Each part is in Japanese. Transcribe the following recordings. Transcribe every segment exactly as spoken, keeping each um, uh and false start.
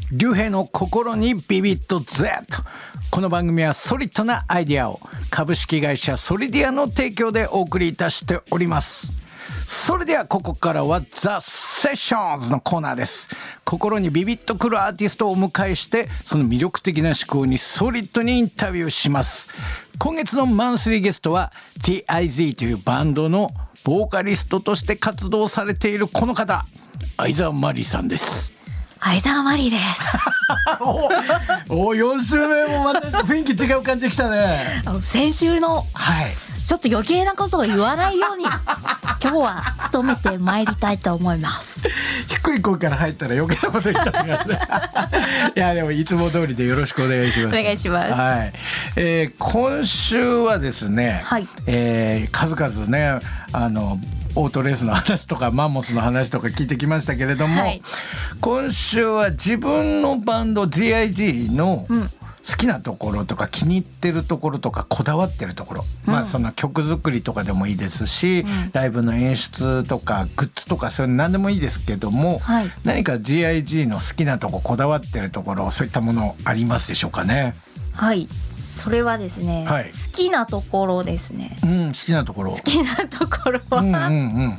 竜兵の心にビビッと Z。 この番組はソリッドなアイデアを株式会社ソリディアの提供でお送りいたしております。それではここからはザ・セッションズのコーナーです。心にビビッとくるアーティストをお迎えしてその魅力的な思考にソリッドにインタビューします。今月のマンスリーゲストは ティーアイゼット というバンドのボーカリストとして活動されているこの方、相沢マリーさんです。 相沢マリーですおおよん週目もまた雰囲気違う感じできたね。 先週の、 はい、 ちょっと余計なことを言わないように今日は努めてまいりたいと思います。 低い声から入ったら余計なこと言っちゃったからねいやでもいつも通りでよろしくお願いします。 お願いします。 はい、えー、今週はですね、はい、えー、数々ねあのオートレースの話とかマンモスの話とか聞いてきましたけれども、はい、今週は自分のバンド ティーアイゼット の好きなところとか気に入ってるところとかこだわってるところ、うん、まあその曲作りとかでもいいですし、うん、ライブの演出とかグッズとかそういうの何でもいいですけども、はい、何か ティーアイゼット の好きなとここだわってるところそういったものありますでしょうかね。 はい、それはですね、はい、好きなところですね、 うん、好きなところ好きなところは、うんうんうん、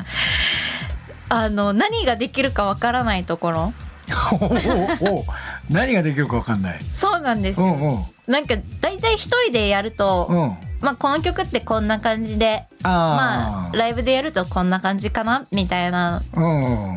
あの何ができるかわからないところおおお何ができるかわかんない。 そうなんですよ、うんうん、なんかだいたい一人でやると、うん、まあ、この曲ってこんな感じでまあライブでやるとこんな感じかなみたいな、うん、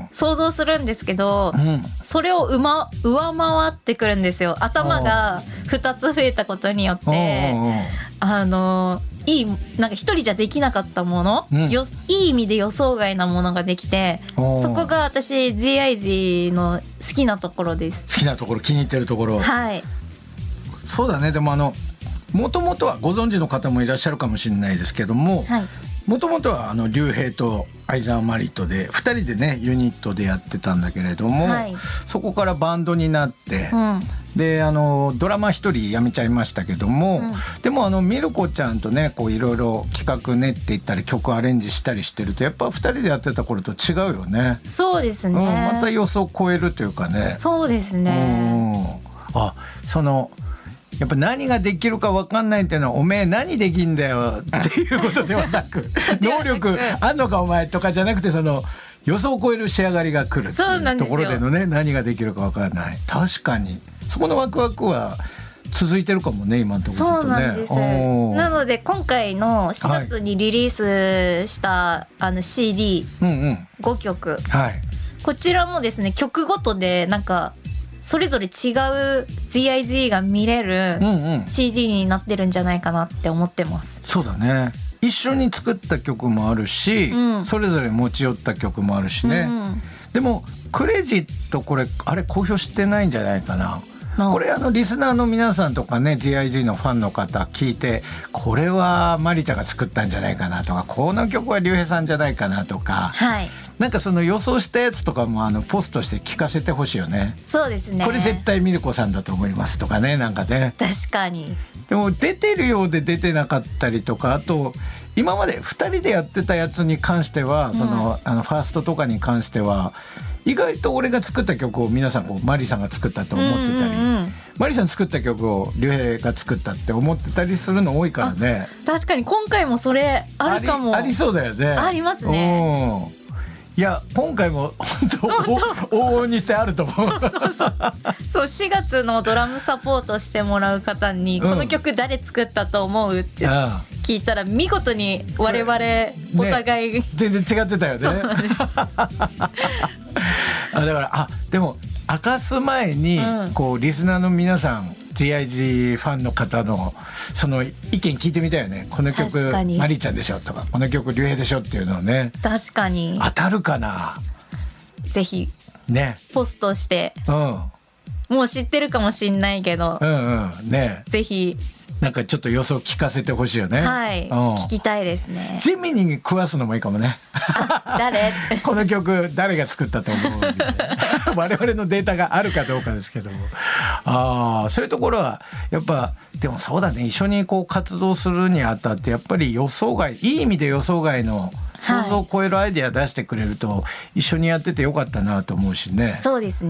想像するんですけど、うん、それをう、ま、上回ってくるんですよ。頭がふたつ増えたことによってあのいいなんか一人じゃできなかったもの、うん、よいい意味で予想外なものができて、そこが私 ティーアイゼット の好きなところです。 好きなところ、気に入ってるところ。 はい、 そうだね。でもあのもともとはご存知の方もいらっしゃるかもしれないですけども、もともとはあの竜兵と相沢マリとでふたりでねユニットでやってたんだけれども、はい、そこからバンドになって、うん、であのドラマひとり辞めちゃいましたけども、うん、でもあのミルコちゃんとねこういろいろ企画練っていったり曲アレンジしたりしてるとやっぱふたりでやってた頃と違うよね。 そうですね、 うん、また予想を超えるというかね。 そうですね、 うん、あそのやっぱ何ができるか分かんないっていうのはおめえ何できんだよっていうことではなく能力あんのかお前とかじゃなくてその予想を超える仕上がりが来るっていうところでのね何ができるか分からない。確かにそこのワクワクは続いてるかもね今のところずっとね。そうなんです。 なので今回のしがつにリリースした、はい、あの シーディー、うんうん、ごきょく、はい、こちらもですね曲ごとでなんかそれぞれ違う ティーアイゼット が見れる シーディー になってるんじゃないかなって思ってます、 うんうん、そうだね。一緒に作った曲もあるし、うん、それぞれ持ち寄った曲もあるしね、うんうん、でもクレジットこれあれ公表してないんじゃないかな。これあのリスナーの皆さんとかね ティーアイゼット のファンの方聞いてこれはマリちゃんが作ったんじゃないかなとかこの曲は竜兵さんじゃないかなとか、はい、なんかその予想したやつとかもあのポストして聞かせてほしいよね。 そうですね。 これ絶対ミルコさんだと思いますとかねなんかね。 確かに。 でも出てるようで出てなかったりとかあと今までふたりでやってたやつに関してはその、うん、あのファーストとかに関しては意外と俺が作った曲を皆さんこうマリさんが作ったと思ってたり、うんうんうん、マリさん作った曲を竜兵が作ったって思ってたりするの多いからね。 確かに今回もそれあるかも。 あり、ありそうだよね。 ありますね。 いや今回も本当往々にしてあると思う。そうそうそうそうしがつのドラムサポートしてもらう方に、うん、この曲誰作ったと思うって聞いたら見事に我々お互い、ね、 全然違ってたよね。 そうなんですあだからあでも明かす前に、うん、こうリスナーの皆さん ティーアイゼット ファンの方のその意見聞いてみたいよね。この曲マリちゃんでしょとかこの曲竜兵でしょっていうのをね。 確かに当たるかな。 ぜひねポストして、うん、もう知ってるかもしんないけど、うんうんね、ぜひなんかちょっと予想聞かせてほしいよね。 はい、うん、聞きたいですね。 ジミニに食わすのもいいかもね。 誰この曲誰が作ったと思うみたいな我々のデータがあるかどうかですけどもあそういうところはやっぱでもそうだね一緒にこう活動するにあたってやっぱり予想外いい意味で予想外の想像を超えるアイデア出してくれると一緒にやっててよかったなと思うしね。 そうですね。